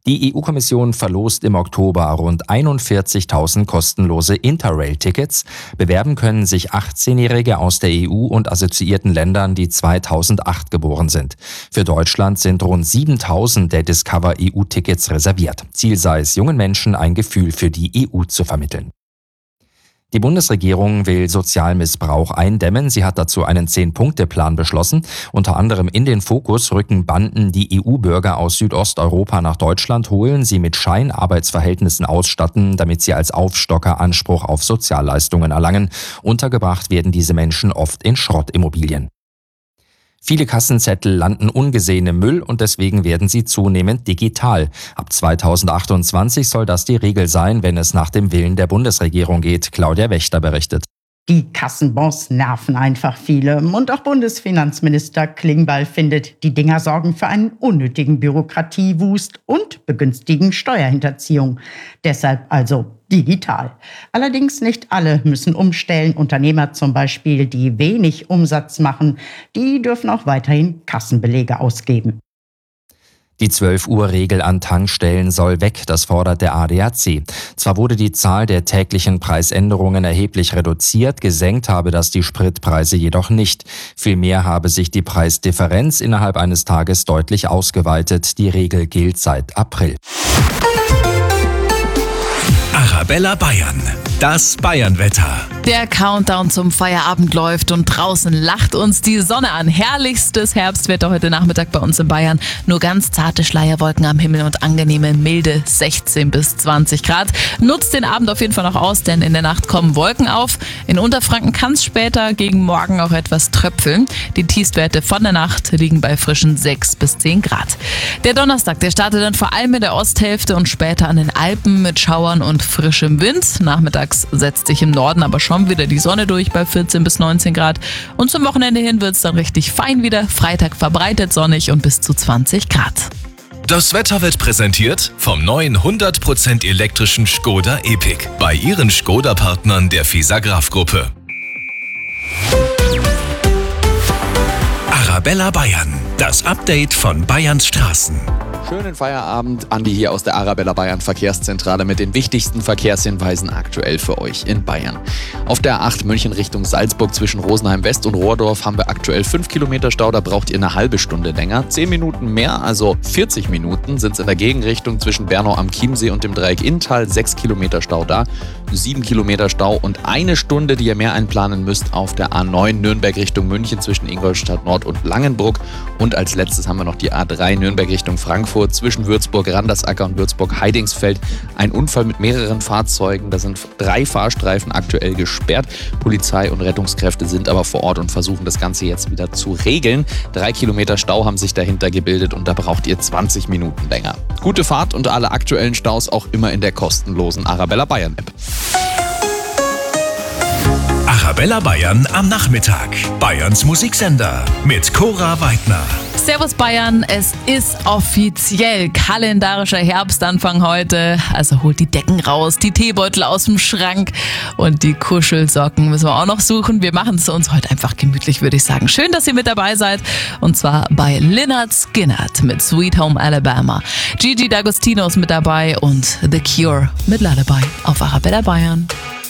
Die EU-Kommission verlost im Oktober rund 41.000 kostenlose Interrail-Tickets. Bewerben können sich 18-Jährige aus der EU und assoziierten Ländern, die 2008 geboren sind. Für Deutschland sind rund 7.000 der Discover EU-Tickets reserviert. Ziel sei es, jungen Menschen ein Gefühl für die EU zu vermitteln. Die Bundesregierung will Sozialmissbrauch eindämmen. Sie hat dazu einen 10-Punkte-Plan beschlossen. Unter anderem in den Fokus rücken Banden, die EU-Bürger aus Südosteuropa nach Deutschland holen, sie mit Scheinarbeitsverhältnissen ausstatten, damit sie als Aufstocker Anspruch auf Sozialleistungen erlangen. Untergebracht werden diese Menschen oft in Schrottimmobilien. Viele Kassenzettel landen ungesehen im Müll und deswegen werden sie zunehmend digital. Ab 2028 soll das die Regel sein, wenn es nach dem Willen der Bundesregierung geht. Claudia Wächter berichtet. Die Kassenbons nerven einfach viele. Und auch Bundesfinanzminister Klingbeil findet, die Dinger sorgen für einen unnötigen Bürokratiewust und begünstigen Steuerhinterziehung. Deshalb also digital. Allerdings nicht alle müssen umstellen. Unternehmer zum Beispiel, die wenig Umsatz machen, die dürfen auch weiterhin Kassenbelege ausgeben. Die 12-Uhr-Regel an Tankstellen soll weg, das fordert der ADAC. Zwar wurde die Zahl der täglichen Preisänderungen erheblich reduziert, gesenkt habe das die Spritpreise jedoch nicht. Vielmehr habe sich die Preisdifferenz innerhalb eines Tages deutlich ausgeweitet. Die Regel gilt seit April. Arabella Bayern, das Bayernwetter. Der Countdown zum Feierabend läuft und draußen lacht uns die Sonne an. Herrlichstes Herbstwetter heute Nachmittag bei uns in Bayern. Nur ganz zarte Schleierwolken am Himmel und angenehme, milde 16 bis 20 Grad. Nutzt den Abend auf jeden Fall noch aus, denn in der Nacht kommen Wolken auf. In Unterfranken kann es später gegen morgen auch etwas tröpfeln. Die Tiefstwerte von der Nacht liegen bei frischen 6 bis 10 Grad. Der Donnerstag, der startet dann vor allem in der Osthälfte und später an den Alpen mit Schauern und frischem Wind. Nachmittags setzt sich im Norden aber schon wieder die Sonne durch bei 14 bis 19 Grad. Und zum Wochenende hin wird es dann richtig fein wieder. Freitag verbreitet sonnig und bis zu 20 Grad. Das Wetter wird präsentiert vom neuen 100% elektrischen Škoda Epiq bei Ihren Škoda-Partnern der FISA-Graf-Gruppe. Arabella Bayern, das Update von Bayerns Straßen. Schönen Feierabend, Andi hier aus der Arabella Bayern Verkehrszentrale mit den wichtigsten Verkehrshinweisen aktuell für euch in Bayern. Auf der A8 München Richtung Salzburg zwischen Rosenheim West und Rohrdorf haben wir aktuell 5 Kilometer Stau, da braucht ihr eine halbe Stunde länger. 10 Minuten mehr, also 40 Minuten sind es in der Gegenrichtung zwischen Bernau am Chiemsee und dem Dreieck Inntal. 6 Kilometer Stau da, 7 Kilometer Stau und eine Stunde, die ihr mehr einplanen müsst auf der A9 Nürnberg Richtung München zwischen Ingolstadt Nord und Langenbruck. Und als letztes haben wir noch die A3 Nürnberg Richtung Frankfurt zwischen Würzburg-Randersacker und Würzburg-Heidingsfeld. Ein Unfall mit mehreren Fahrzeugen. Da sind 3 Fahrstreifen aktuell gesperrt. Polizei und Rettungskräfte sind aber vor Ort und versuchen das Ganze jetzt wieder zu regeln. 3 Kilometer Stau haben sich dahinter gebildet und da braucht ihr 20 Minuten länger. Gute Fahrt und alle aktuellen Staus auch immer in der kostenlosen Arabella Bayern App. Arabella Bayern am Nachmittag. Bayerns Musiksender mit Cora Weidner. Servus Bayern, es ist offiziell kalendarischer Herbstanfang heute. Also holt die Decken raus, die Teebeutel aus dem Schrank und die Kuschelsocken müssen wir auch noch suchen. Wir machen es uns heute einfach gemütlich, würde ich sagen. Schön, dass ihr mit dabei seid und zwar bei Lynyrd Skynyrd mit Sweet Home Alabama. Gigi D'Agostino ist mit dabei und The Cure mit Lullaby auf Arabella Bayern.